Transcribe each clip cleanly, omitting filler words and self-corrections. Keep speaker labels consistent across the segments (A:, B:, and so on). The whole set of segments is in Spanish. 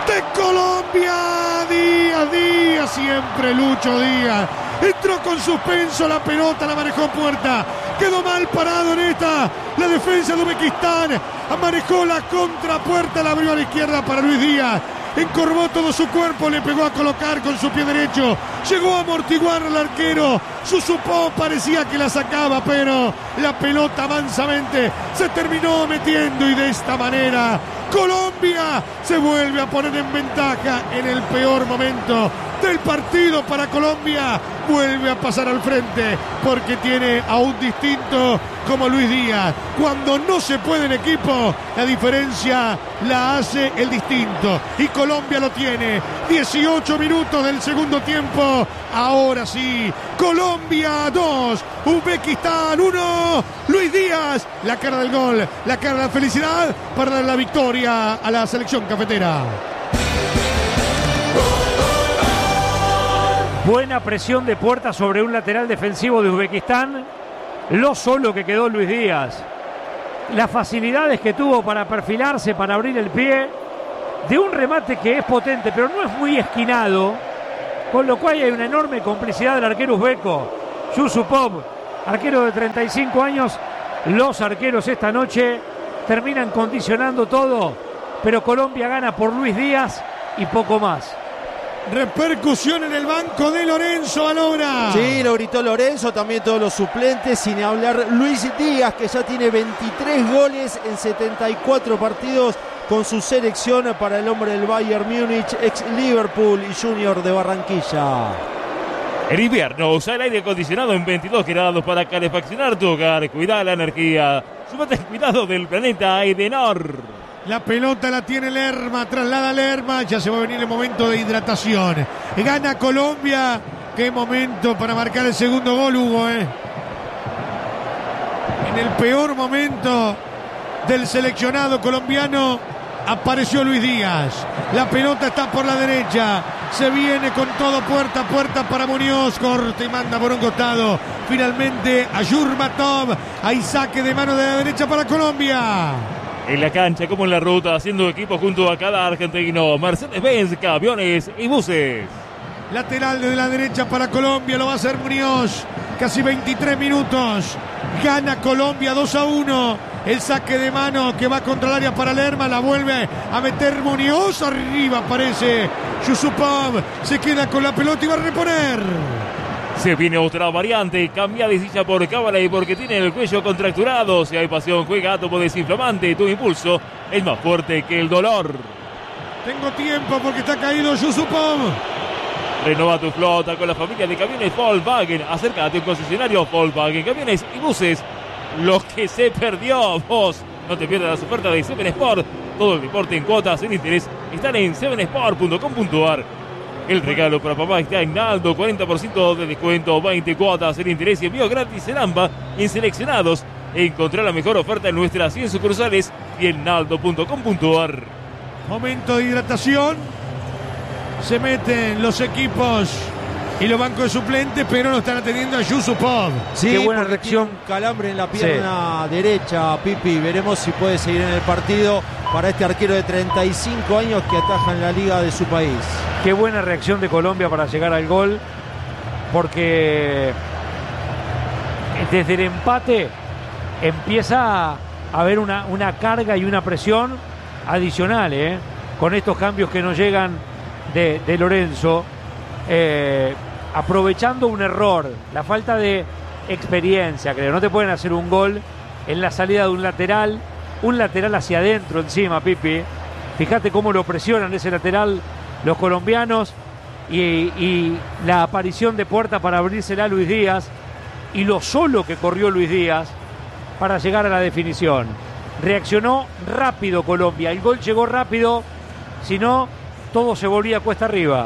A: de Colombia. Díaz, siempre Lucho Díaz. Entró con suspenso, la pelota la manejó Puerta. Quedó mal parado en esta. La defensa de Uzbekistán manejó la contrapuerta, la abrió a la izquierda para Luis Díaz. Encorvó todo su cuerpo, le pegó a colocar con su pie derecho. Llegó a amortiguar al arquero. Susupó, parecía que la sacaba, pero la pelota mansamente se terminó metiendo y de esta manera Colombia se vuelve a poner en ventaja en el peor momento del partido para Colombia. Vuelve a pasar al frente porque tiene a un distinto como Luis Díaz. Cuando no se puede en equipo, la diferencia la hace el distinto. Y Colombia lo tiene. 18 minutos del segundo tiempo. Ahora sí, Colombia 2, Uzbekistán 1. Luis Díaz, la cara del gol, la cara de la felicidad para dar la victoria a la selección cafetera.
B: Buena presión de Puerta sobre un lateral defensivo de Uzbekistán. Lo solo que quedó Luis Díaz. Las facilidades que tuvo para perfilarse, para abrir el pie. De un remate que es potente, pero no es muy esquinado. Con lo cual hay una enorme complicidad del arquero uzbeco. Yusupov, arquero de 35 años. Los arqueros esta noche terminan condicionando todo. Pero Colombia gana por Luis Díaz y poco más.
A: Repercusión en el banco de Lorenzo Alora.
C: Sí, lo gritó Lorenzo, también todos los suplentes, sin hablar Luis Díaz, que ya tiene 23 goles en 74 partidos con su selección, para el hombre del Bayern Múnich, ex Liverpool y Junior de Barranquilla.
D: En invierno usa el aire acondicionado en 22 grados para calefaccionar tu hogar. Cuida la energía. Súmate al cuidado del planeta Edenor.
A: La pelota la tiene Lerma, traslada a Lerma, ya se va a venir el momento de hidratación. Gana Colombia. Qué momento para marcar el segundo gol, Hugo. En el peor momento del seleccionado colombiano apareció Luis Díaz. La pelota está por la derecha. Se viene con todo Puerta para Muñoz. Corta y manda por un costado. Finalmente a Yurmatov. Hay saque de mano de la derecha para Colombia.
D: En la cancha como en la ruta, haciendo equipo junto a cada argentino. Mercedes-Benz, camiones y buses.
A: Lateral de la derecha para Colombia, lo va a hacer Muñoz. Casi 23 minutos. Gana Colombia 2-1. El saque de mano que va contra el área para Lerma. La vuelve a meter Muñoz. Arriba aparece Yusupov. Se queda con la pelota y va a reponer.
D: Se viene otra variante, cambia de silla por cábala y porque tiene el cuello contracturado. Si hay pasión, juega átomo desinflamante. Tu impulso es más fuerte que el dolor.
A: Tengo tiempo porque está caído Yusupov.
D: Renova tu flota con la familia de camiones Volkswagen. Acércate a un concesionario Volkswagen, camiones y buses. Lo que se perdió, vos. No te pierdas las ofertas de Seven Sport. Todo el deporte en cuotas sin interés están en sevensport.com.ar. El regalo para papá está en Naldo, 40% de descuento, 20 cuotas en interés y envío gratis en AMBA en seleccionados. Encontrá la mejor oferta en nuestras 100 sucursales y en naldo.com.ar.
A: Momento de hidratación. Se meten los equipos y los bancos de suplentes, pero no están atendiendo a Yusupov.
C: Sí,
B: qué buena reacción.
C: Un calambre en la pierna derecha, Pipi. Veremos si puede seguir en el partido para este arquero de 35 años que ataja en la liga de su país.
B: Qué buena reacción de Colombia para llegar al gol, porque desde el empate empieza a haber una carga y una presión adicional, con estos cambios que nos llegan de Lorenzo, aprovechando un error, la falta de experiencia, creo. No te pueden hacer un gol en la salida de un lateral hacia adentro encima, Pipi. Fíjate cómo lo presionan ese lateral los colombianos y la aparición de Puerta para abrírsela a Luis Díaz y lo solo que corrió Luis Díaz para llegar a la definición. Reaccionó rápido Colombia, el gol llegó rápido, si no, todo se volvía cuesta arriba.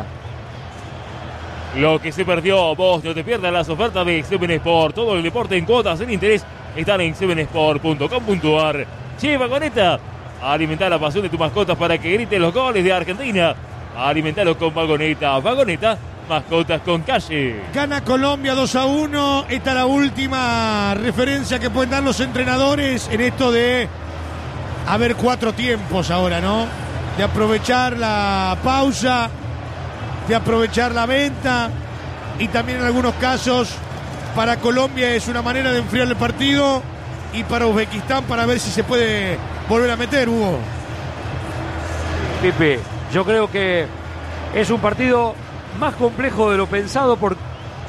D: Lo que se perdió, vos no te pierdas las ofertas de Seven Sport. Todo el deporte en cuotas sin interés están en sevensport.com.ar. Che, Vagoneta, alimentar la pasión de tus mascotas para que griten los goles de Argentina. Alimentarlos con Vagoneta. Vagoneta, mascotas con calle.
A: Gana Colombia 2-1. Esta es la última referencia que pueden dar los entrenadores en esto de haber 4 tiempos ahora, ¿no? de aprovechar la pausa, de aprovechar la venta, y también en algunos casos para Colombia es una manera de enfriar el partido, y para Uzbekistán para ver si se puede volver a meter, Hugo.
B: Pipe, yo creo que es un partido más complejo de lo pensado por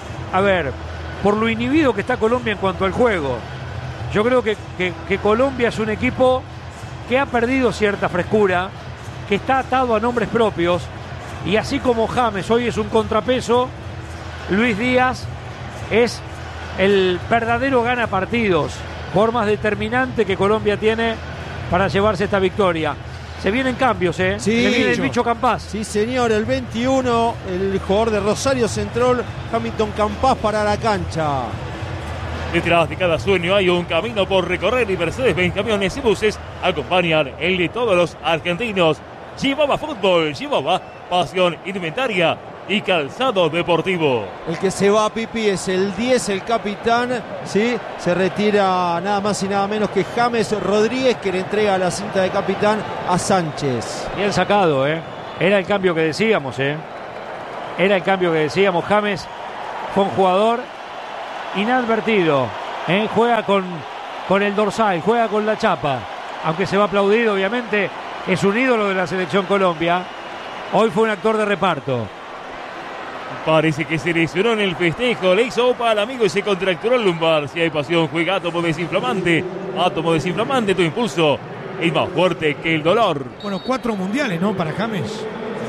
B: lo inhibido que está Colombia en cuanto al juego. Yo creo que Colombia es un equipo que ha perdido cierta frescura, que está atado a nombres propios, y así como James hoy es un contrapeso, Luis Díaz es el verdadero gana partidos, por más determinante que Colombia tiene para llevarse esta victoria. Se vienen cambios, ¿eh?
C: Sí,
B: se viene el bicho Campás.
C: Sí, señor, el 21, el jugador de Rosario Central, Hamilton Campás, para la cancha.
D: Detrás de cada sueño hay un camino por recorrer, y Mercedes-Benz Camiones y Buses acompañan el de todos los argentinos. Llevaba fútbol, llevaba pasión, indumentaria y calzado deportivo.
C: El que se va, Pipi, es el 10, el capitán, ¿sí? Se retira nada más y nada menos que James Rodríguez, que le entrega la cinta de capitán a Sánchez.
B: Bien sacado, ¿eh? Era el cambio que decíamos, ¿eh? Era el cambio que decíamos. James fue un jugador inadvertido, ¿eh? Juega con el dorsal, juega con la chapa, aunque se va aplaudido, obviamente, es un ídolo de la selección Colombia. Hoy fue un actor de reparto.
D: Parece que se lesionó en el festejo, le hizo opa al amigo y se contracturó el lumbar. Si hay pasión, juega Átomo Desinflamante. Átomo Desinflamante, tu impulso es más fuerte que el dolor.
A: Bueno, 4 mundiales, ¿no? Para James.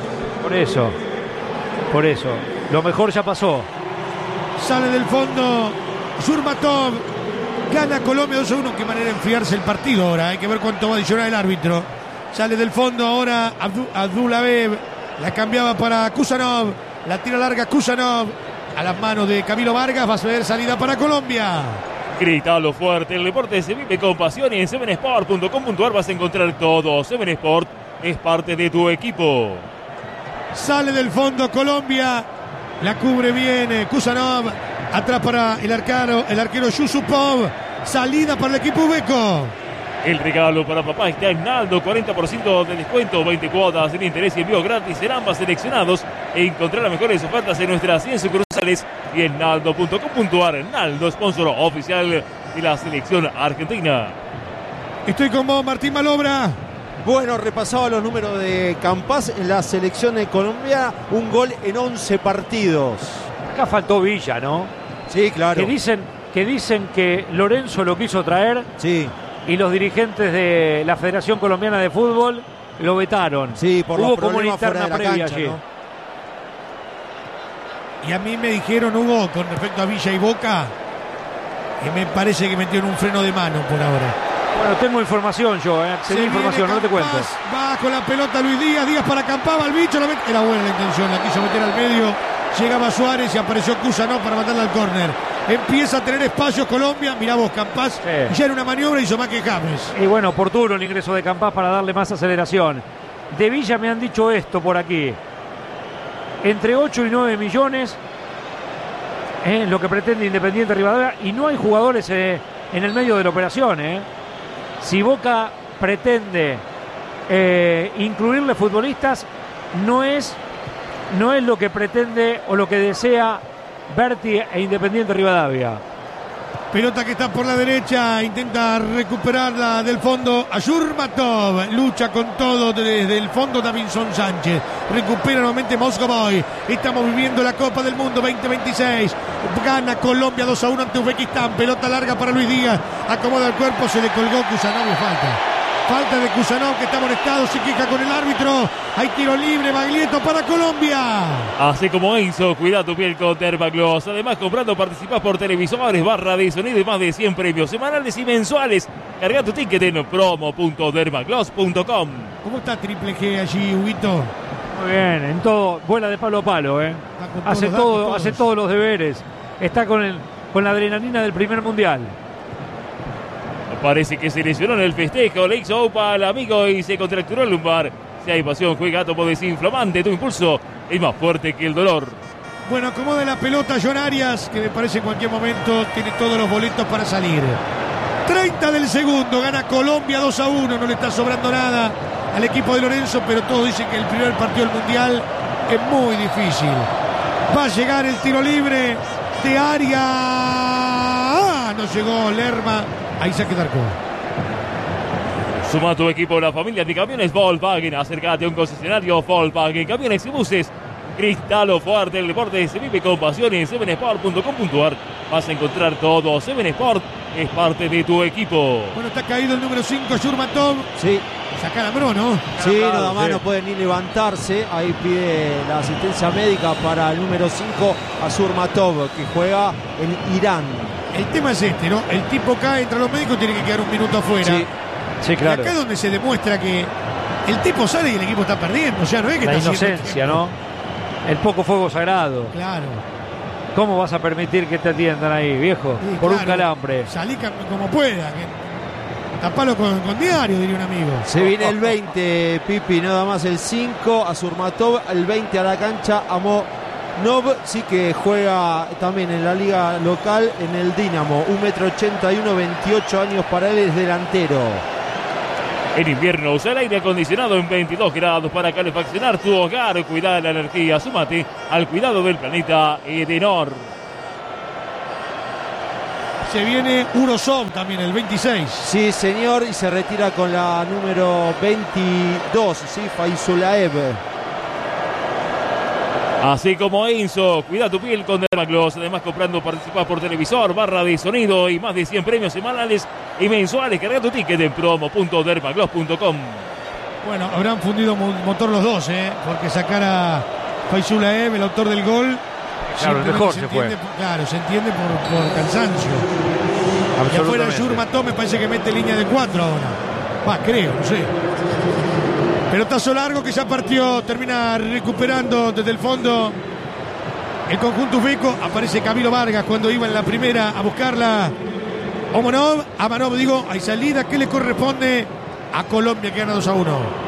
B: Por eso. Lo mejor ya pasó.
A: Sale del fondo Zurmatov. Gana Colombia 2-1. Qué manera de enfriarse el partido ahora. Hay que ver cuánto va a adicionar el árbitro. Sale del fondo ahora Abdulabev. La cambiaba para Kusanov. La tira larga Kusanov. A las manos de Camilo Vargas. Va a ser salida para Colombia.
D: Grítalo fuerte. El deporte se vive con pasión, y en 7sport.com.ar vas a encontrar todo. 7 Sport es parte de tu equipo.
A: Sale del fondo Colombia. La cubre bien Kusanov. Atrás para el arquero Yusupov. Salida para el equipo uzbeco.
D: El regalo para papá está en Naldo, 40% de descuento, 20 cuotas sin interés y envío gratis en ambas seleccionados. E encontrar las mejores ofertas en nuestras 100 sucursales y en naldo.com.ar. Naldo, sponsor oficial de la selección argentina.
A: Estoy con vos, Martín Malobra.
C: Bueno, repasaba los números de Campás en la selección de Colombia. Un gol en 11 partidos.
B: Acá faltó Villa, ¿no?
C: Sí, claro.
B: Que dicen que Lorenzo lo quiso traer.
C: Sí.
B: Y los dirigentes de la Federación Colombiana de Fútbol lo vetaron.
C: Sí, por
B: Hubo
C: los
B: como una
C: problemas fuera
B: interna
C: de la
B: previa
C: cancha,
B: allí.
C: ¿no?
A: Y a mí me dijeron, Hugo, con respecto a Villa y Boca, que me parece que metieron un freno de mano por ahora.
B: Bueno, tengo información yo, tengo información, no te cuento.
A: Va con la pelota Luis Díaz, Díaz para Campás, va el bicho, era buena la intención, la quiso meter al medio, llegaba Suárez y apareció Kusanov para mandarla al córner. Empieza a tener espacio Colombia, mirá vos, Campás,
B: sí.
A: Ya era una maniobra, hizo más que James.
B: Y bueno, oportuno el ingreso de Campás para darle más aceleración. De Villa me han dicho esto por aquí. Entre 8 y 9 millones lo que pretende Independiente Rivadavia, y no hay jugadores en el medio de la operación. Si Boca pretende incluirle futbolistas, no es lo que pretende o lo que desea Berti e Independiente Rivadavia.
A: Pelota que está por la derecha, intenta recuperarla del fondo a Yurmatov, lucha con todo desde el fondo Davinson Sánchez, recupera nuevamente Moscovoy. Estamos viviendo la Copa del Mundo 2026, gana Colombia 2-1 ante Uzbekistán, pelota larga para Luis Díaz, acomoda el cuerpo, se le colgó Kusanov, falta de Kusanov, que está molestado, se queja con el árbitro. Hay tiro libre, Baglietto para Colombia.
D: Así como Enzo, cuida tu piel con Dermagloss. Además, comprando participás por televisores, barra de sonido y más de 100 premios semanales y mensuales. Carga tu ticket en promo.dermagloss.com.
A: ¿Cómo está Triple G allí, Huguito?
B: Muy bien, en todo, vuela de palo a palo, hace todos los deberes. Está con la adrenalina del primer mundial.
D: Parece que se lesionó en el festejo, le hizo opa al amigo y se contracturó el lumbar. Si hay pasión, juega Átomo Desinflamante, tu impulso es más fuerte que el dolor.
A: Bueno, acomoda la pelota John Arias, que me parece en cualquier momento tiene todos los boletos para salir. 30 del segundo, gana Colombia 2-1, no le está sobrando nada al equipo de Lorenzo, pero todos dicen que el primer partido del Mundial es muy difícil. Va a llegar el tiro libre de área. No llegó Lerma. Ahí saque de arco.
D: Suma tu equipo la familia de camiones Volkswagen. Acércate a un concesionario Volkswagen. Camiones y buses. Cristalo Fuerte. El deporte se vive con pasión en 7sport.com.ar. Vas a encontrar todo. 7sport es parte de tu equipo.
A: Bueno, está caído el número 5, Yurmatov.
C: Sí.
A: Saca la mano, ¿no?
C: Sí, nada más no puede ni levantarse. Ahí pide la asistencia médica para el número 5, Azurmatov, que juega en Irán.
A: El tema es este, ¿no? El tipo cae, entra los médicos, tiene que quedar un minuto afuera.
B: Sí, claro.
A: Y acá es donde se demuestra que el tipo sale y el equipo está perdiendo. Ya no es que
B: la
A: está
B: inocencia, ¿no? El poco fuego sagrado.
A: Claro.
B: ¿Cómo vas a permitir que te atiendan ahí, viejo?
A: Sí,
B: por
A: claro.
B: un calambre.
A: Salí como pueda. Tapalo con diario, diría un amigo.
C: Se viene el 20, Pipi, nada más el 5, Azurmatov, el 20 a la cancha, Amonov, sí que juega también en la liga local en el Dinamo, 1,81 m, 28 años para él, es delantero.
D: En invierno usa el aire acondicionado en 22 grados para calefaccionar tu hogar. Cuida de la energía. Súmate al cuidado del planeta Edenor.
A: Se viene Urosov también, el 26.
C: Sí, señor, y se retira con la número 22, sí, Faisulaev.
D: Así como Enzo, cuida tu piel con Dermagloss. Además, comprando participas por televisor, barra de sonido y más de 100 premios semanales y mensuales. Carga tu ticket en promo.dermagloss.com.
A: Bueno, habrán fundido motor los dos, porque sacar a Faisulaev, el autor del gol,
B: claro, el mejor se fue.
A: Claro, se entiende por cansancio. Y afuera Yurmatov me parece que mete línea de 4 ahora. Creo, no sé. Pelotazo largo que ya partió, termina recuperando desde el fondo el conjunto uzbeco. Aparece Camilo Vargas cuando iba en la primera a buscarla. Amanov, hay salida que le corresponde a Colombia, que gana 2-1.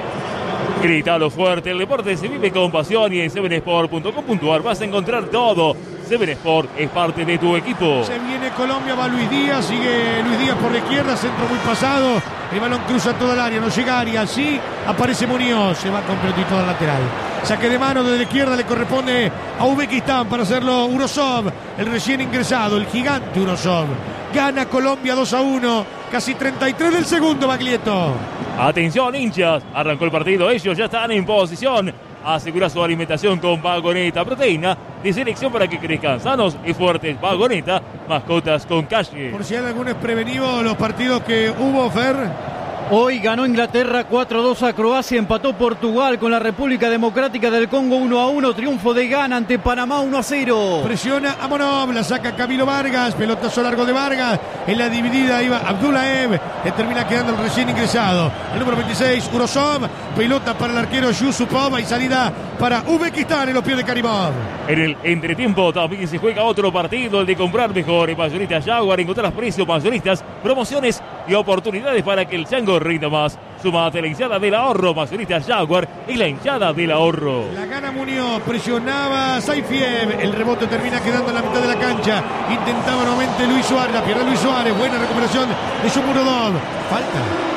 D: Grítalo fuerte, el deporte se vive con pasión y en 7sport.com.ar vas a encontrar todo. 7sport es parte de tu equipo.
A: Se viene Colombia, va Luis Díaz, sigue Luis Díaz por la izquierda, centro muy pasado, el balón cruza todo el área, no llega área, sí, aparece Muñoz, se va completito al lateral. Saque de mano desde la izquierda le corresponde a Uzbekistán para hacerlo Urosov, el recién ingresado, el gigante Urosov. Gana Colombia 2-1, casi 33 del segundo, Baglietto.
D: Atención, hinchas, arrancó el partido, ellos ya están en posición. Asegura su alimentación con Vagoneta, proteína de selección para que crezcan sanos y fuertes. Vagoneta, mascotas con calle.
A: Por si hay algún desprevenido, los partidos que hubo, Fer.
E: Hoy ganó Inglaterra 4-2 a Croacia, empató Portugal con la República Democrática del Congo 1-1, triunfo de Ghana ante Panamá 1-0.
A: Presiona Amonov, la saca Camilo Vargas, pelotazo largo de Vargas, en la dividida iba Abdullaev, le termina quedando el recién ingresado. El número 26, Urosov, pelota para el arquero Yusupov y salida para Uzbekistán en los pies de Karimov.
D: En el entretiempo también se juega otro partido, el de comprar mejor en Mayoristas Jaguar, encontrar precios mayoristas, promociones y oportunidades para que el chango rinda más. Sumate a la hinchada del ahorro, Mayoristas Jaguar y la hinchada del ahorro.
A: La gana Muñoz, presionaba Saifiev, el rebote termina quedando en la mitad de la cancha. Intentaba nuevamente Luis Suárez, la pierde Luis Suárez, buena recuperación de Yukurodov. Falta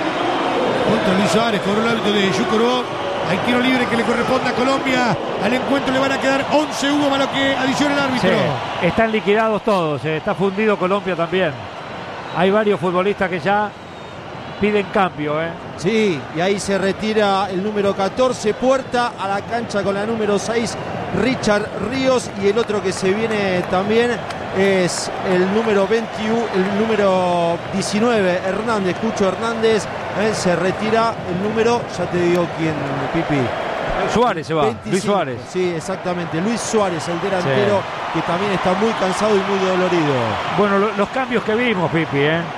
A: contra Luis Suárez, cobró el árbitro de Yukurodov. Hay tiro libre que le corresponde a Colombia. Al encuentro le van a quedar 11 Hugo más lo que adiciona el árbitro.
B: Sí, están liquidados todos, está fundido Colombia también. Hay varios futbolistas que ya piden cambio.
C: Sí, y ahí se retira el número 14, Puerta, a la cancha con la número 6, Richard Ríos, y el otro que se viene también es el número 21, el número 19, Hernández, Cucho Hernández. Se retira el número, ya te digo quién, Pipi.
B: Suárez se va,
C: 25.
B: Luis Suárez.
C: Sí, exactamente, Luis Suárez, el delantero, sí, que también está muy cansado y muy dolorido.
B: Bueno, los cambios que vimos, Pipi,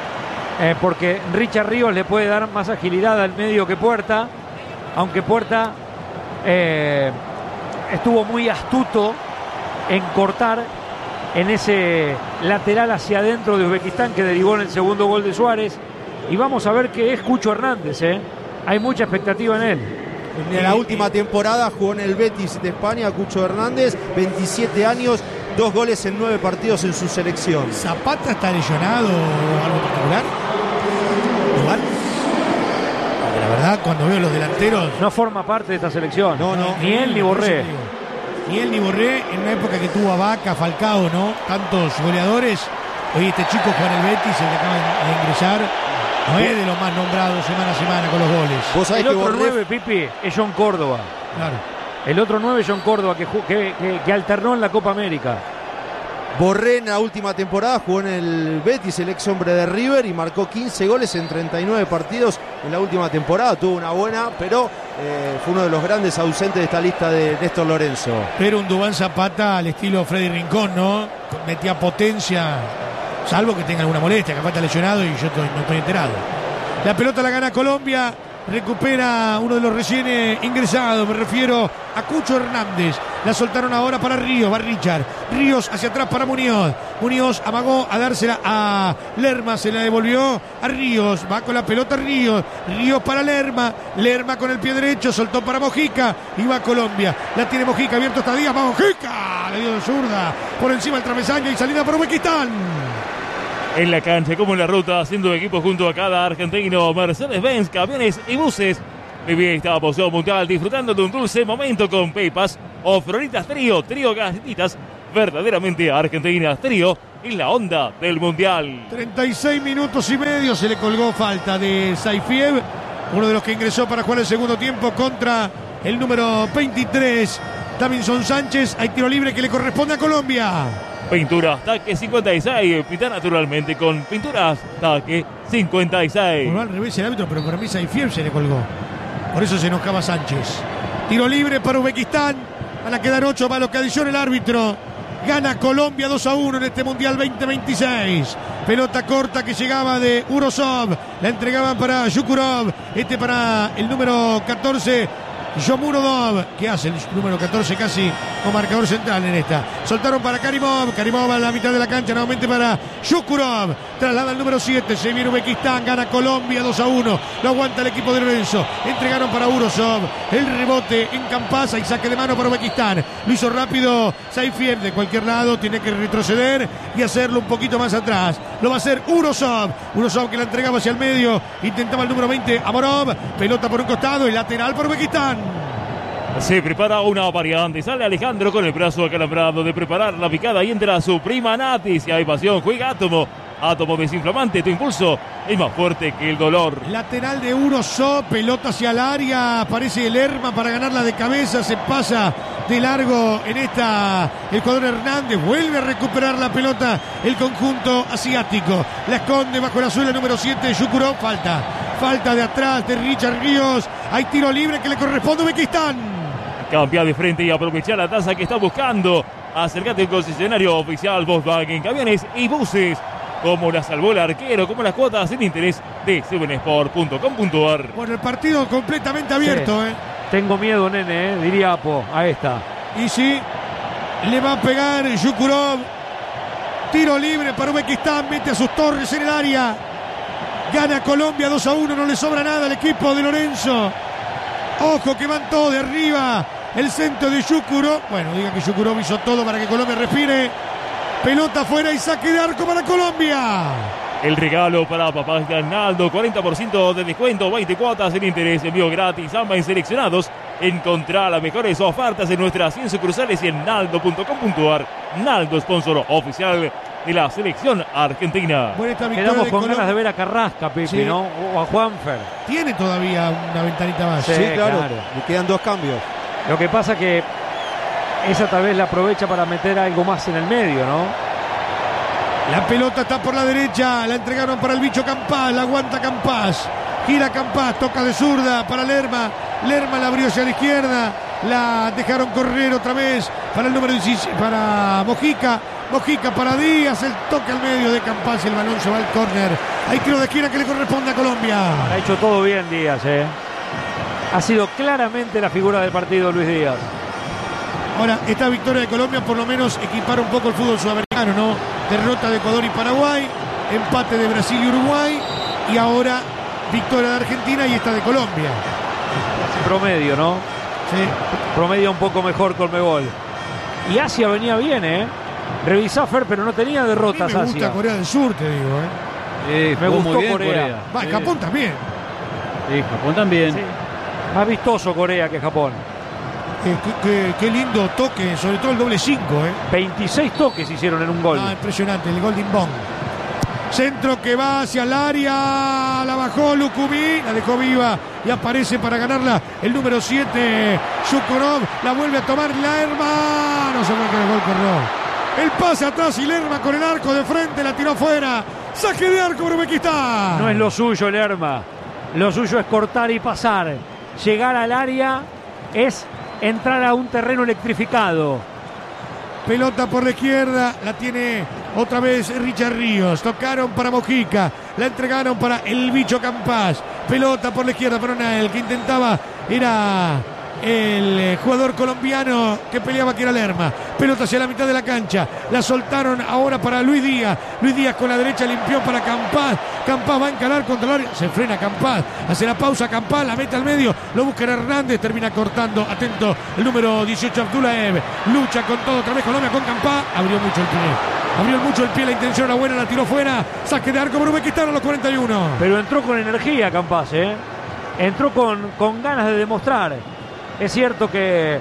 B: porque Richard Ríos le puede dar más agilidad al medio que Puerta, aunque Puerta estuvo muy astuto en cortar en ese lateral hacia adentro de Uzbekistán que derivó en el segundo gol de Suárez. Y vamos a ver qué es Cucho Hernández. Hay mucha expectativa en él.
C: En la última temporada jugó en el Betis de España, Cucho Hernández, 27 años, 2 goles en 9 partidos en su selección.
A: ¿Zapata está lesionado o algo particular? ¿Igual? La verdad, cuando veo los delanteros...
B: No forma parte de esta selección.
C: No.
B: Ni él ni Borré.
A: Ni él ni Borré, en una época que tuvo a Vaca, Falcao, ¿no? Tantos goleadores. Hoy este chico juega en el Betis, el que acaba de ingresar, no es de los más nombrados semana a semana con los goles.
C: Vos sabés
B: El
C: que
B: otro
C: Borré...
B: 9, Pipi, es John Córdoba.
A: Claro.
B: El otro 9, John Córdoba, que alternó en la Copa América.
C: Borré en la última temporada jugó en el Betis, el ex hombre de River, y marcó 15 goles en 39 partidos en la última temporada. Tuvo una buena, pero fue uno de los grandes ausentes de esta lista de Néstor Lorenzo.
A: Pero un Duván Zapata al estilo Freddy Rincón, ¿no? Metía potencia, salvo que tenga alguna molestia, que falta lesionado y yo no estoy enterado. La pelota la gana Colombia, recupera uno de los recién ingresados, me refiero a Cucho Hernández. La soltaron ahora para Ríos, va Richard. Ríos hacia atrás para Muñoz. Muñoz amagó a dársela a Lerma, se la devolvió a Ríos. Va con la pelota Ríos. Ríos para Lerma. Lerma con el pie derecho, soltó para Mojica y va Colombia. La tiene Mojica, abierto hasta Díaz, va Mojica. Le dio de zurda por encima del travesaño y salida para Uzbekistán.
D: En la cancha como en la ruta, haciendo equipo junto a cada argentino, Mercedes-Benz, camiones y buses. Viví esta posición mundial disfrutando de un dulce momento con Pepas o Floritas Trío galletitas verdaderamente argentinas. Trío en la onda del mundial.
A: 36 minutos y medio, se le colgó falta de Saifiev, uno de los que ingresó para jugar el segundo tiempo contra el número 23, Davinson Sánchez. Hay tiro libre que le corresponde a Colombia.
D: Pinturas Taque 56, pinta naturalmente con Pinturas Taque 56.
A: Bueno, al revés el árbitro, pero para mí Saifiev se le colgó. Por eso se enojaba Sánchez. Tiro libre para Uzbekistán. Van a quedar 8, va lo que adiciona el árbitro. Gana Colombia 2-1 en este Mundial 2026. Pelota corta que llegaba de Urosov. La entregaban para Yukurov. Este para el número 14. Yomurodov, que hace el número 14 casi como marcador central en esta. Soltaron para Karimov. Karimov a la mitad de la cancha, nuevamente para Yukurov. Traslada el número 7. Se viene Uzbekistán. Gana Colombia 2-1. Lo aguanta el equipo de Lorenzo. Entregaron para Urosov. El rebote en Campasa y saque de mano para Uzbekistán. Lo hizo rápido Saifiev. De cualquier lado tiene que retroceder y hacerlo un poquito más atrás. Lo va a hacer Urosov. Urosov que la entregaba hacia el medio. Intentaba el número 20 Amorov. Pelota por un costado y lateral para Uzbekistán.
D: Se prepara una variante. Sale Alejandro con el brazo acalambrado de preparar la picada y entra su prima Nati. Si hay pasión, juega Átomo. Átomo desinflamante, tu impulso es más fuerte que el dolor.
A: Lateral de Urosov, pelota hacia el área. Aparece Lerma para ganarla de cabeza. Se pasa de largo en esta el jugador Hernández. Vuelve a recuperar la pelota el conjunto asiático. La esconde bajo la suela número 7 Yukurov. Falta de atrás de Richard Ríos. Hay tiro libre que le corresponde a Uzbekistán.
D: Cambia de frente y aprovechar la tasa que está buscando. Acércate al concesionario oficial Volkswagen Camiones y Buses. Como la salvó el arquero, como las cuotas sin interés de 7sport.com.ar.
A: Bueno, el partido completamente abierto.
B: Sí. Tengo miedo, nene, diría Apo, a esta.
A: Y sí, le va a pegar Yukurov. Tiro libre para Uzbekistán, mete a sus torres en el área. Gana Colombia 2-1, no le sobra nada al equipo de Lorenzo. Ojo que van todos de arriba. El centro de Yukurov. Bueno, diga que Yukurov hizo todo para que Colombia respire. Pelota afuera y saque de arco para Colombia.
D: El regalo para papás de Arnaldo, 40% de descuento, 20 cuotas en interés, envío gratis, ambas en seleccionados. Encontrá las mejores ofertas en nuestras 100 sucursales y en naldo.com.ar. Naldo, sponsor oficial de la selección argentina.
A: Bueno, esta
B: Quedamos con ganas de ver a Carrasca, Pepe, sí, ¿no? O a Juanfer.
A: Tiene todavía una ventanita más.
C: Sí, claro. Le quedan 2 cambios.
B: Lo que pasa que esa tal vez la aprovecha para meter algo más en el medio, ¿no?
A: La pelota está por la derecha, la entregaron para el bicho Campás, la aguanta Campás, gira Campás, toca de zurda para Lerma, Lerma la abrió hacia la izquierda, la dejaron correr otra vez para el número 16, para Mojica, Mojica para Díaz, el toque al medio de Campás y el balón se va al córner. Hay tiro de esquina que le corresponde a Colombia.
B: Ha hecho todo bien Díaz, Ha sido claramente la figura del partido Luis Díaz.
A: Ahora, esta victoria de Colombia por lo menos equipara un poco el fútbol sudamericano, ¿no? Derrota de Ecuador y Paraguay, empate de Brasil y Uruguay, y ahora victoria de Argentina y esta de Colombia.
B: Promedio, ¿no?
A: Sí.
B: Promedio un poco mejor Conmebol. Y Asia venía bien, Revisá, Fer, pero no tenía derrotas
A: A mí me gusta
B: Asia.
A: Corea del Sur, te digo,
B: Me gustó Corea.
A: Va, Japón también.
E: Sí, Japón también.
B: Sí. Más vistoso Corea que Japón.
A: Qué lindo toque, sobre todo el doble 5.
B: 26 toques hicieron en un gol.
A: Impresionante, el Golden Bong. Centro que va hacia el área, la bajó Lukumi, la dejó viva y aparece para ganarla el número 7, Shukurov, la vuelve a tomar Lerma, no se marca el gol, corrió. El pase atrás y Lerma con el arco de frente, la tiró fuera, saque de arco para Uzbekistán.
B: No es lo suyo Lerma, lo suyo es cortar y pasar, llegar al área es entrar a un terreno electrificado.
A: Pelota por la izquierda, la tiene otra vez Richard Ríos. Tocaron para Mojica, la entregaron para el bicho Campás. Pelota por la izquierda para Nael, que intentaba, era el jugador colombiano que peleaba, que era Lerma. Pelota hacia la mitad de la cancha, la soltaron ahora para Luis Díaz. Luis Díaz con la derecha limpió para Campás. Campás va a encarar contra el área, se frena Campás, hace la pausa Campás, la mete al medio, lo busca Hernández, termina cortando, atento el número 18 Abdullaev, lucha con todo, otra vez Colombia con Campás, abrió mucho el pie, la intención era buena, la tiró fuera, saque de arco por Uzbekistán a los 41.
B: Pero entró con energía Campás, entró con ganas de demostrar. Es cierto que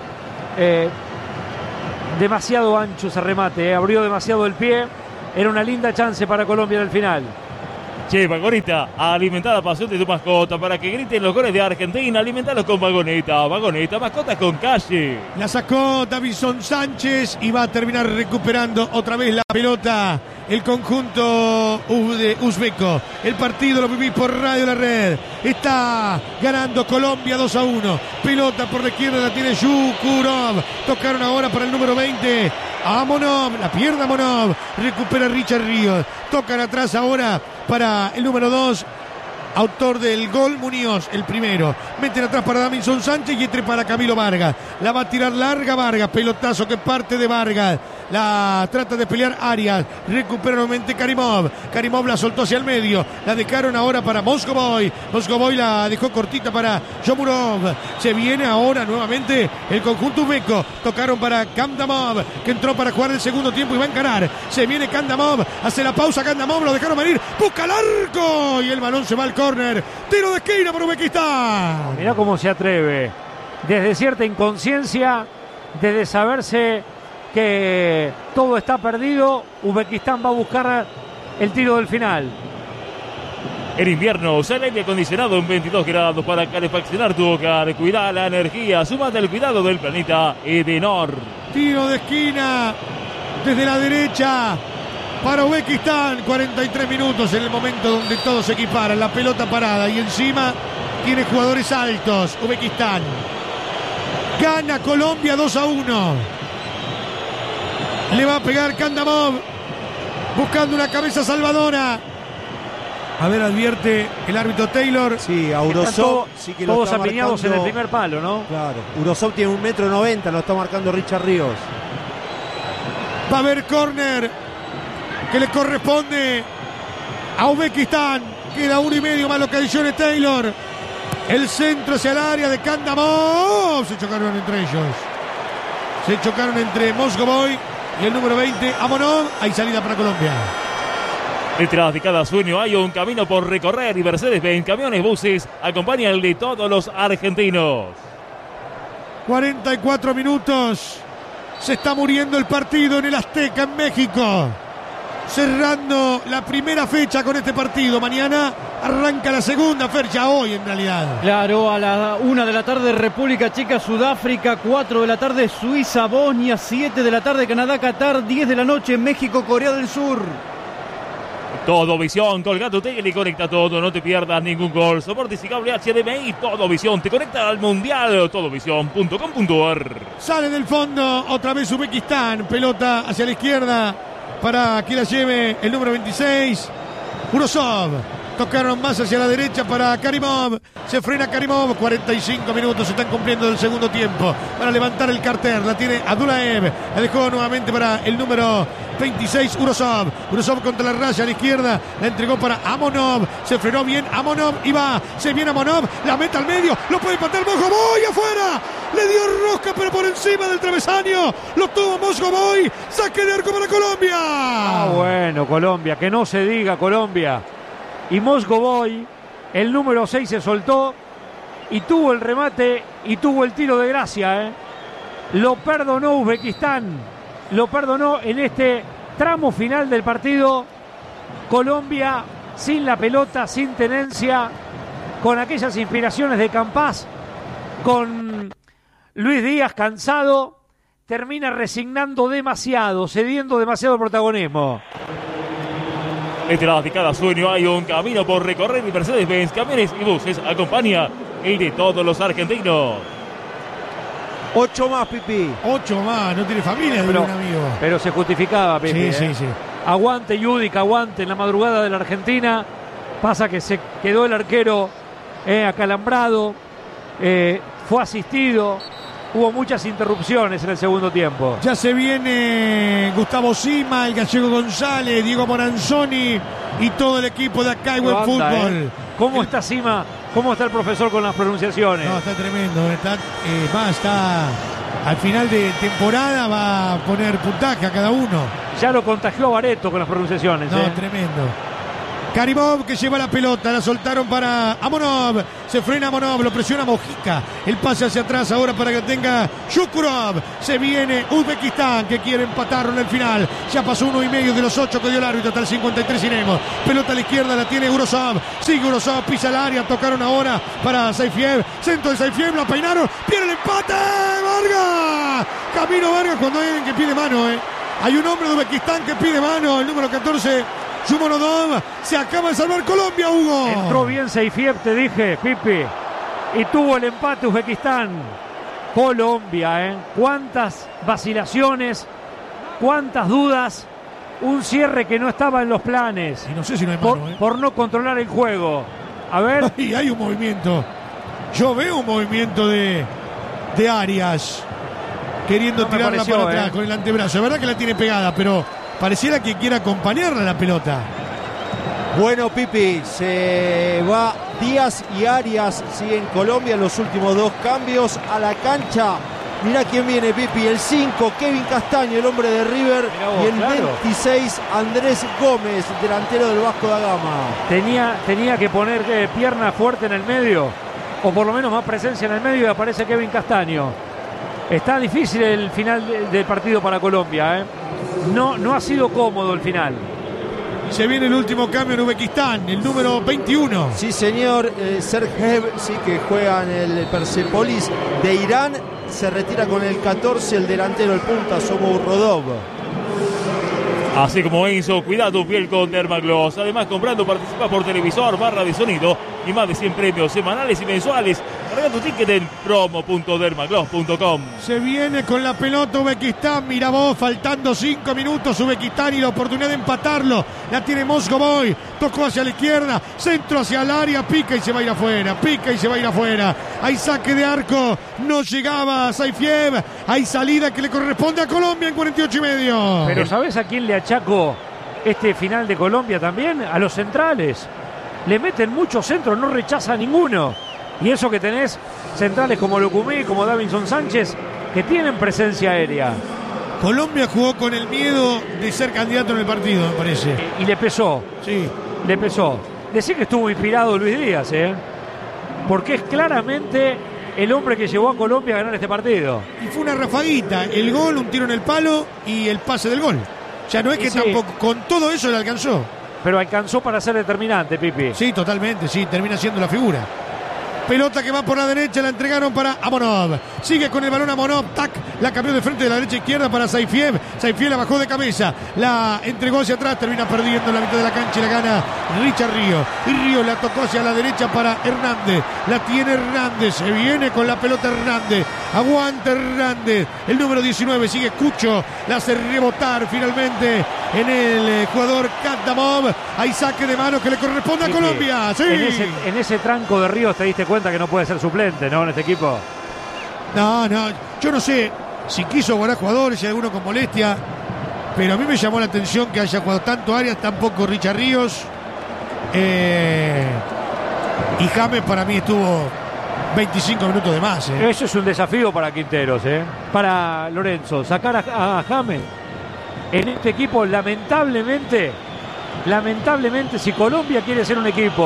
B: demasiado ancho ese remate, abrió demasiado el pie, era una linda chance para Colombia en el final.
D: Che, Vagoneta, alimenta la pasión de tu mascota para que griten los goles de Argentina. Alimentalos con Vagoneta. Vagoneta, mascotas con calle.
A: La sacó Davinson Sánchez y va a terminar recuperando otra vez la pelota el conjunto uzbeco. El partido lo vivís por Radio La Red. Está ganando Colombia 2-1. Pelota por la izquierda la tiene Shukurov. Tocaron ahora para el número 20. Amonov, la pierde Amonov. Recupera Richard Ríos. Tocan atrás ahora para el número 2, autor del gol, Muñoz, el primero. Meten atrás para Davinson Sánchez y entre para Camilo Vargas. La va a tirar larga Vargas, pelotazo que parte de Vargas. La trata de pelear Arias, recupera nuevamente Karimov. Karimov la soltó hacia el medio, la dejaron ahora para Moscovoy. Moscovoy la dejó cortita para Yomurov. Se viene ahora nuevamente el conjunto uzbeco. Tocaron para Kandamov, que entró para jugar el segundo tiempo y va a encarar. Se viene Kandamov, hace la pausa Kandamov, lo dejaron venir, busca el arco y el balón se va al córner. Tiro de esquina por Uzbekistán.
B: Mirá cómo se atreve, desde cierta inconsciencia, desde saberse que todo está perdido, Uzbekistán va a buscar el tiro del final.
D: En invierno, usa el aire acondicionado en 22 grados para calefaccionar tu hogar. Cuida la energía, súmate al cuidado del planeta Edenor.
A: Tiro de esquina desde la derecha para Uzbekistán. 43 minutos en el momento donde todos se equiparan. La pelota parada y encima tiene jugadores altos. Uzbekistán gana Colombia 2-1. Le va a pegar Kandamov, buscando una cabeza salvadora. A ver, advierte el árbitro Taylor.
C: Sí, a Urosov sí que
B: todos apiñados en el primer palo, ¿no?
C: Claro, Urosov tiene 1,90 m, lo está marcando Richard Ríos.
A: Va a haber córner que le corresponde a Uzbekistán. Queda 1,5 más lo que adicione Taylor. El centro hacia el área de Kandamov. Se chocaron entre ellos. Se chocaron entre Moscovoy y el número 20, Amonov. Hay salida para Colombia.
D: Detrás de cada sueño hay un camino por recorrer y Mercedes-Benz Camiones Buses acompaña el de todos los argentinos.
A: 44 minutos. Se está muriendo el partido en el Azteca, en México. Cerrando la primera fecha con este partido. Mañana arranca la segunda fecha, hoy en realidad.
E: Claro, a la 1 de la tarde República Checa, Sudáfrica, 4 de la tarde Suiza, Bosnia, 7 de la tarde Canadá, Qatar, 10 de la noche México, Corea del Sur.
D: Todo Visión, colga tu tele y conecta todo, no te pierdas ningún gol. Soportes y cable HDMI, Todo Visión, te conecta al Mundial, todovisión.com.ar.
A: Sale del fondo, otra vez Uzbekistán, pelota hacia la izquierda para que la lleve el número 26, Urosov. Tocaron más hacia la derecha para Karimov. Se frena Karimov. 45 minutos se están cumpliendo del segundo tiempo. Para levantar el carter. La tiene Abdullaev. La dejó nuevamente para el número 26, Urosov. Urosov contra la raya a la izquierda. La entregó para Amonov. Se frenó bien Amonov. Y va. Se viene Amonov. La mete al medio. Lo puede patear Moscovoy afuera. Le dio rosca pero por encima del travesaño. Lo tuvo Moscovoy. Saque de arco para Colombia.
B: Ah, bueno, Colombia. Que no se diga Colombia. Y Moscovoy El número 6 se soltó y tuvo el remate y tuvo el tiro de gracia. Lo perdonó Uzbekistán. Lo perdonó en este tramo final del partido. Colombia sin la pelota, sin tenencia, con aquellas inspiraciones de Campás, con Luis Díaz cansado, termina resignando demasiado, cediendo demasiado protagonismo.
D: Detrás de cada sueño hay un camino por recorrer y Mercedes-Benz Camiones y Buses acompaña el de todos los argentinos.
C: 8 más, Pipi.
A: 8 más, no tiene familia, de un amigo.
B: Pero se justificaba, Pepe.
A: Sí.
B: Aguante, Yudica, aguante en la madrugada de la Argentina. Pasa que se quedó el arquero acalambrado, fue asistido. Hubo muchas interrupciones en el segundo tiempo.
A: Ya se viene Gustavo Sima, el Gallego González, Diego Moranzoni y todo el equipo de acá y Buen Fútbol.
B: ¿Cómo está Sima? ¿Cómo está el profesor con las pronunciaciones?
A: No, está tremendo. Está al final de temporada, va a poner puntaje a cada uno.
B: Ya lo contagió a Bareto con las pronunciaciones.
A: No, tremendo. Karimov que lleva la pelota, la soltaron para Amonov, se frena Amonov, lo presiona Mojica, el pase hacia atrás ahora para que tenga Shukurov, se viene Uzbekistán que quiere empatarlo en el final, ya pasó 1,5 de los 8 que dio el árbitro, hasta el 53 iremos, pelota a la izquierda, la tiene Urosov, sigue Urosov, pisa el área, tocaron ahora para Saifiev, centro de Saifiev, la peinaron, viene el empate, Vargas, Camilo Vargas cuando hay alguien que pide mano, hay un hombre de Uzbekistán que pide mano, el número 14, Shumonodov, se acaba de salvar Colombia, Hugo.
B: Entró bien Saifiev, te dije, Pipi. Y tuvo el empate Uzbekistán. Colombia, Cuántas vacilaciones, cuántas dudas. Un cierre que no estaba en los planes.
A: Y no sé si no hay mano,
B: por no controlar el juego. A ver.
A: Y hay un movimiento. Yo veo un movimiento de Arias. Queriendo tirarla para atrás con el antebrazo. Es verdad que la tiene pegada, pero pareciera que quiere acompañarla la pelota.
C: Bueno, Pipi, se va Díaz y Arias, siguen Colombia en los últimos 2 cambios a la cancha. Mirá quién viene, Pipi, el 5, Kevin Castaño, el hombre de River, y el 26, Andrés Gómez, delantero del Vasco da Gama.
B: Tenía que poner pierna fuerte en el medio, o por lo menos más presencia en el medio, y aparece Kevin Castaño. Está difícil el final del partido para Colombia, No ha sido cómodo el final.
A: Se viene el último cambio en Uzbekistán, el número 21.
C: Sí, señor, Sergev, sí, que juega en el Persepolis de Irán. Se retira con el 14, el delantero, el punta, Somourrodov.
D: Así como Enzo, cuida tu piel con Dermagloss. Además, comprando participas por televisor, barra de sonido y más de 100 premios semanales y mensuales. Carga tu ticket en promo.dermagloss.com.
A: Se viene con la pelota Uzbekistán. Mira vos, faltando 5 minutos Uzbekistán y la oportunidad de empatarlo. La tiene Moscovoy. Tocó hacia la izquierda. Centro hacia el área. Pica y se va a ir afuera. Pica y se va a ir afuera. Hay saque de arco. No llegaba Saifiev. Hay salida que le corresponde a Colombia en 48 y medio.
B: Pero ¿sabes a quién le achaco este final de Colombia también? A los centrales. Le meten muchos centros, no rechaza ninguno. Y eso que tenés centrales como Lucumí, como Davinson Sánchez, que tienen presencia aérea.
A: Colombia jugó con el miedo de ser candidato en el partido, me parece.
B: Y le pesó.
A: Sí.
B: Le pesó. Decir que estuvo inspirado Luis Díaz, porque es claramente el hombre que llevó a Colombia a ganar este partido.
A: Y fue una rafaguita, el gol, un tiro en el palo y el pase del gol. Ya no es que tampoco, con todo eso le alcanzó.
B: Pero alcanzó para ser determinante, Pipi.
A: Sí, totalmente, sí, termina siendo la figura. Pelota que va por la derecha, la entregaron para Amonov. Sigue con el balón Amonov, tac, la cambió de frente de la derecha a izquierda para Saifiev. Saifiev la bajó de cabeza, la entregó hacia atrás, termina perdiendo en la mitad de la cancha y la gana Richard Ríos. Y Ríos la tocó hacia la derecha para Hernández. La tiene Hernández, se viene con la pelota Hernández. Aguanta Hernández, el número 19, sigue Cucho, la hace rebotar finalmente en el jugador Kadamov. Hay saque de mano que le corresponde a Colombia. Sí.
B: En ese tranco de Ríos te diste cuenta que no puede ser suplente, ¿no? En este equipo.
A: No, yo no sé si quiso guardar jugadores, si hay alguno con molestia, pero a mí me llamó la atención que haya jugado tanto Arias, tampoco Richard Ríos. Y James para mí estuvo 25 minutos de más.
B: Eso es un desafío para Quinteros, para Lorenzo. Sacar a James en este equipo, lamentablemente, si Colombia quiere ser un equipo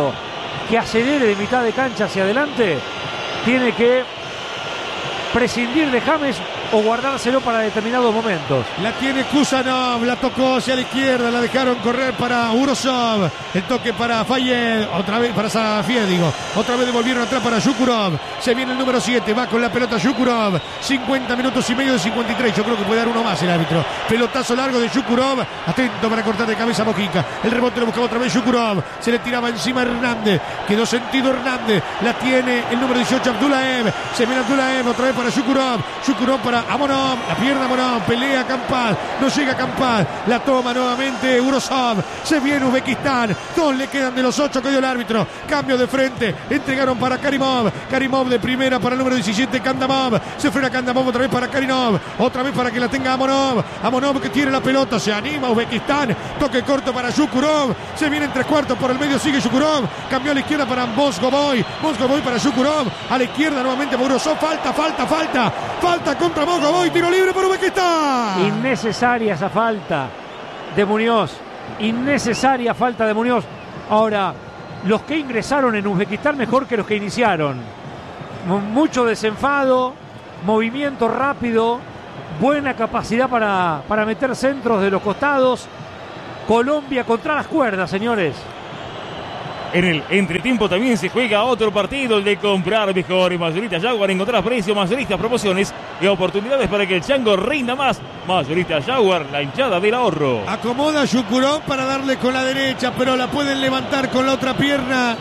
B: que acelere de mitad de cancha hacia adelante, tiene que prescindir de James o guardárselo para determinados momentos.
A: La tiene Kusanov, la tocó hacia la izquierda, la dejaron correr para Urosov, el toque para Fayed, otra vez para Safied, otra vez devolvieron atrás para Shukurov, se viene el número 7, va con la pelota Shukurov, 50 minutos y medio de 53, yo creo que puede dar uno más el árbitro, pelotazo largo de Shukurov, atento para cortar de cabeza a Mojica, el rebote lo buscaba otra vez Shukurov, se le tiraba encima Hernández, quedó sentido Hernández, la tiene el número 18 Abdullaev, se viene Abdullaev otra vez para Shukurov, Shukurov para Amonov, la pierna Amonov, pelea Campaz, no llega Campaz, la toma nuevamente Urosov, se viene Uzbekistán, 2 le quedan de los 8 que dio el árbitro, cambio de frente, entregaron para Karimov, Karimov de primera para el número 17 Kandamov, se frena Kandamov otra vez para Karimov, otra vez para que la tenga Amonov, Amonov que tiene la pelota, se anima Uzbekistán, toque corto para Shukurov, se viene en 3/4 por el medio, sigue Shukurov, cambió a la izquierda para Mosgovoy para Shukurov, a la izquierda nuevamente para Urosov, falta contra Mosgovoy, tiro libre por Uzbekistán.
B: Innecesaria esa falta de Muñoz, innecesaria falta de Muñoz. Ahora, los que ingresaron en Uzbekistán mejor que los que iniciaron. Mucho desenfado, movimiento rápido, buena capacidad para meter centros de los costados. Colombia contra las cuerdas, señores.
D: En el entretiempo también se juega otro partido, el de comprar mejor. Mayorista Jaguar, encontrar precios, mayoristas, promociones y oportunidades para que el chango rinda más. Mayorista Jaguar, la hinchada del ahorro.
A: Acomoda Shukurov para darle con la derecha, pero la pueden levantar con la otra pierna.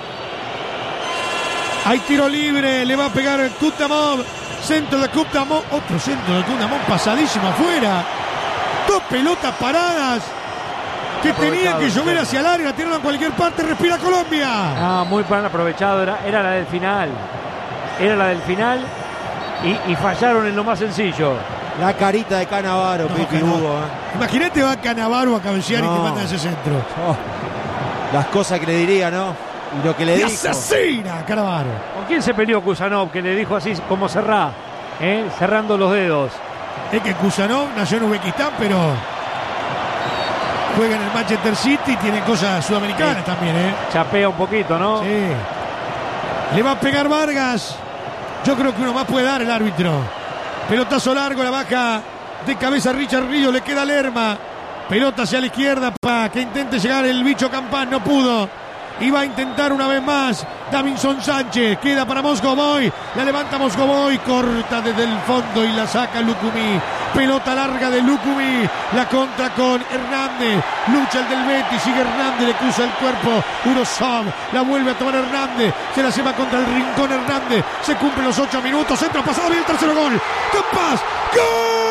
A: Hay tiro libre, le va a pegar el Kutamov. Centro de Kutamov, otro centro de Kutamov, pasadísimo afuera. 2 pelotas paradas que tenían que llover hacia larga, tiraron a cualquier parte, respira Colombia.
B: Muy bien aprovechado, era la del final. Era la del final y fallaron en lo más sencillo.
C: La carita de Cannavaro, Pipi Hugo.
A: Imagínate, va Cannavaro a cabecear y te mata ese centro.
C: Las cosas que le diría, ¿no? Y lo que le dijo.
A: ¡Asesina, Cannavaro!
B: ¿Con quién se peleó Kusanov que le dijo así como cerrá? Cerrando los dedos.
A: Es que Kusanov nació en Uzbekistán, pero juega en el Manchester City y tiene cosas sudamericanas también,
B: Chapea un poquito, ¿no?
A: Sí. Le va a pegar Vargas. Yo creo que uno más puede dar el árbitro. Pelotazo largo, la baja de cabeza Richard Río, le queda Lerma. Pelota hacia la izquierda para que intente llegar el bicho Campán, no pudo. Y va a intentar una vez más Davinson Sánchez, queda para Mosgovoy, la levanta Mosgovoy, corta desde el fondo y la saca Lukumi. Pelota larga de Lukumi, la contra con Hernández, lucha el del Betis, sigue Hernández, le cruza el cuerpo Urosov, la vuelve a tomar Hernández, se la lleva contra el rincón Hernández, se cumplen los 8 minutos, centro pasado y el tercero gol. ¡Capaz! ¡Gol!